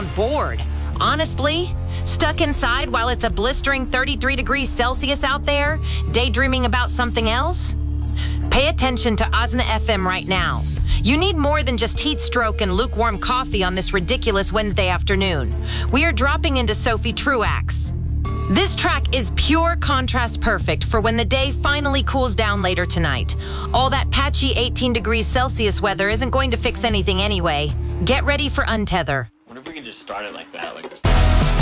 sound bored. Honestly, stuck inside while it's a blistering 33 degrees Celsius out there, daydreaming about something else? Pay attention to Asna FM right now. You need more than just heat stroke and lukewarm coffee on this ridiculous Wednesday afternoon. We are dropping into Sophie Truax. This track is pure contrast perfect for when the day finally cools down later tonight. All that patchy 18 degrees Celsius weather isn't going to fix anything anyway. Get ready for Untether. What if we could just start it like that?